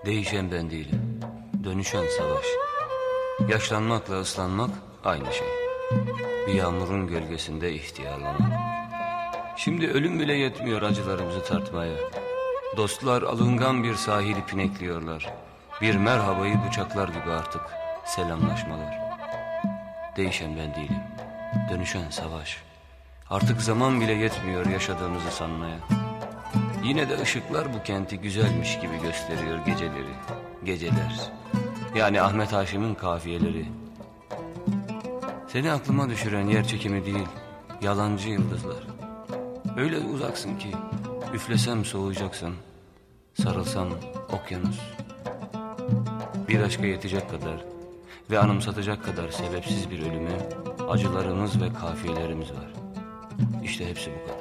Değişen ben değilim, dönüşen savaş. Yaşlanmakla ıslanmak aynı şey. Bir yağmurun gölgesinde ihtiyarlamak. Şimdi ölüm bile yetmiyor acılarımızı tartmaya. Dostlar alıngan bir sahili pinekliyorlar. Bir merhabayı bıçaklar gibi artık selamlaşmalar. Değişen ben değilim, dönüşen savaş. Artık zaman bile yetmiyor yaşadığımızı sanmaya. Yine de ışıklar bu kenti güzelmiş gibi gösteriyor geceleri. Geceler, yani Ahmet Haşim'in kafiyeleri. Seni aklıma düşüren yer çekimi değil, yalancı yıldızlar. Öyle uzaksın ki üflesem soğuyacaksın, sarılsam okyanus. Bir aşka yetecek kadar ve anımsatacak kadar sebepsiz bir ölüme acılarımız ve kafiyelerimiz var. İşte hepsi bu kadar.